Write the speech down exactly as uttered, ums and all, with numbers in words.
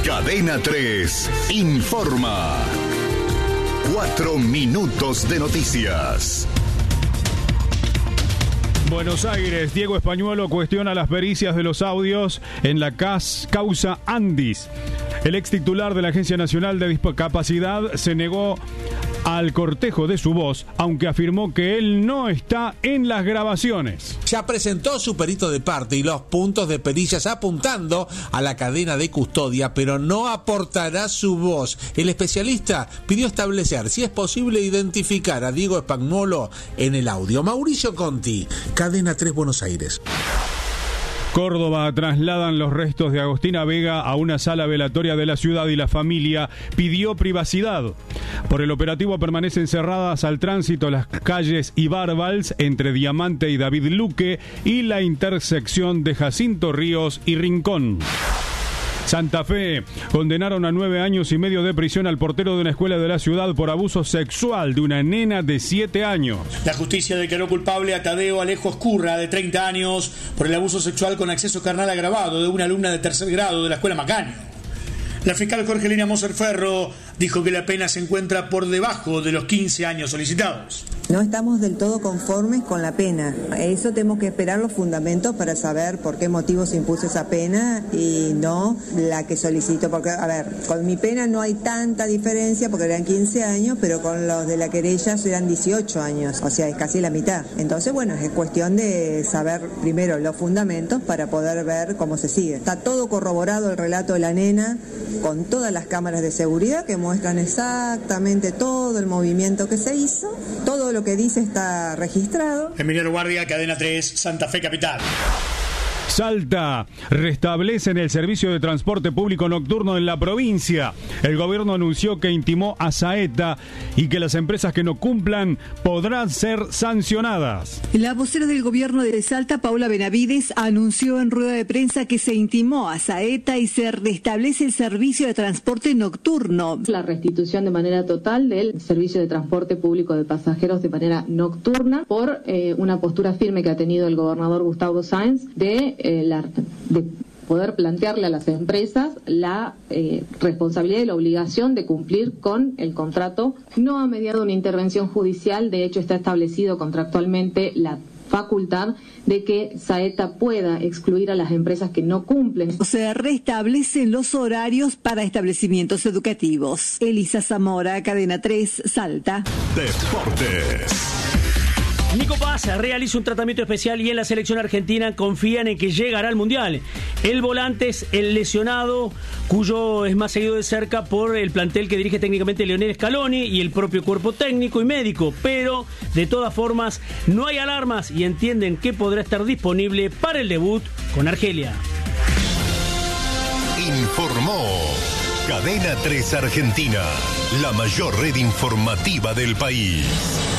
Cadena tres informa. Cuatro minutos de noticias. Buenos Aires, Diego Españuelo cuestiona las pericias de los audios en la causa Andis. El ex titular de la Agencia Nacional de Discapacidad se negó al cortejo de su voz, aunque afirmó que él no está en las grabaciones. Ya presentó su perito de parte y los puntos de pericias apuntando a la cadena de custodia, pero no aportará su voz. El especialista pidió establecer si es posible identificar a Diego Españuelo en el audio. Mauricio Conti, Cadena tres Buenos Aires. Córdoba trasladan los restos de Agostina Vega a una sala velatoria de la ciudad y la familia pidió privacidad. Por el operativo permanecen cerradas al tránsito las calles Ibárbals entre Diamante y David Luque y la intersección de Jacinto Ríos y Rincón. Santa Fe, condenaron a nueve años y medio de prisión al portero de una escuela de la ciudad por abuso sexual de una nena de siete años. La justicia declaró culpable a Tadeo Alejo Escurra, de treinta años, por el abuso sexual con acceso carnal agravado de una alumna de tercer grado de la escuela Macaño. La fiscal Jorgelina Moser Ferro dijo que la pena se encuentra por debajo de los quince años solicitados. No estamos del todo conformes con la pena. Eso tenemos que esperar los fundamentos para saber por qué motivo se impuso esa pena y no la que solicito. Porque, a ver, con mi pena no hay tanta diferencia porque eran quince años, pero con los de la querella eran dieciocho años, o sea, es casi la mitad. Entonces, bueno, es cuestión de saber primero los fundamentos para poder ver cómo se sigue. Está todo corroborado el relato de la nena con todas las cámaras de seguridad que muestran exactamente todo el movimiento que se hizo, todo lo que dice está registrado. Emiliano Guardia, Cadena tres, Santa Fe Capital. Salta, restablecen el servicio de transporte público nocturno en la provincia. El gobierno anunció que intimó a Saeta y que las empresas que no cumplan podrán ser sancionadas. La vocera del gobierno de Salta, Paula Benavides, anunció en rueda de prensa que se intimó a Saeta y se restablece el servicio de transporte nocturno. La restitución de manera total del servicio de transporte público de pasajeros de manera nocturna por eh, una postura firme que ha tenido el gobernador Gustavo Sáenz de Eh, la, de poder plantearle a las empresas la eh, responsabilidad y la obligación de cumplir con el contrato. No ha mediado una intervención judicial, de hecho está establecido contractualmente la facultad de que Saeta pueda excluir a las empresas que no cumplen. Se restablecen los horarios para establecimientos educativos. Elisa Zamora, Cadena tres, Salta. Deportes. Nico Paz realiza un tratamiento especial y en la selección argentina confían en que llegará al Mundial. El volante es el lesionado, cuyo es más seguido de cerca por el plantel que dirige técnicamente Lionel Scaloni y el propio cuerpo técnico y médico. Pero, de todas formas, no hay alarmas y entienden que podrá estar disponible para el debut con Argelia. Informó Cadena tres Argentina, la mayor red informativa del país.